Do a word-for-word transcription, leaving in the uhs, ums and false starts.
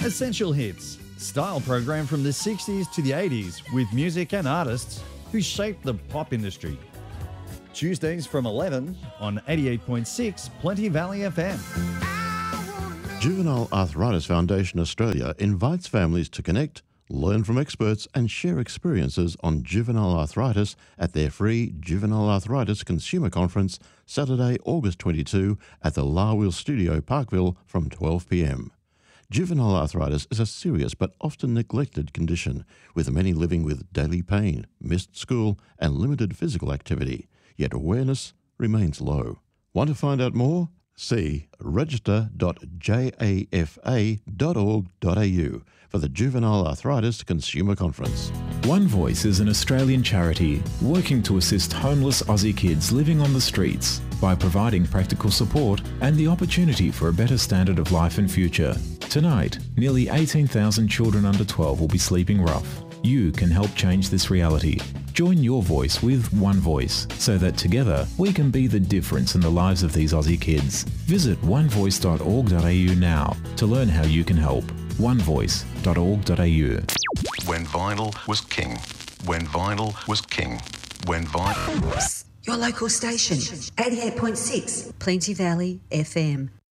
Essential Hits, style program from the sixties to the eighties with music and artists who shaped the pop industry. Tuesdays from eleven on eighty-eight point six Plenty Valley F M. Juvenile Arthritis Foundation Australia invites families to connect, learn from experts and share experiences on juvenile arthritis at their free Juvenile Arthritis Consumer Conference Saturday, August twenty-second at the Larwheel Studio, Parkville from twelve p m. Juvenile arthritis is a serious but often neglected condition, with many living with daily pain, missed school and limited physical activity, yet awareness remains low. Want to find out more? See register dot jafa dot org dot a u for the Juvenile Arthritis Consumer Conference. One Voice is an Australian charity working to assist homeless Aussie kids living on the streets by providing practical support and the opportunity for a better standard of life and future. Tonight, nearly eighteen thousand children under twelve will be sleeping rough. You can help change this reality. Join your voice with One Voice so that together we can be the difference in the lives of these Aussie kids. Visit one voice dot org dot a u now to learn how you can help. one voice dot org dot a u. When vinyl was king. When vinyl was king. When vinyl... Your local station, eighty-eight point six Plenty Valley F M.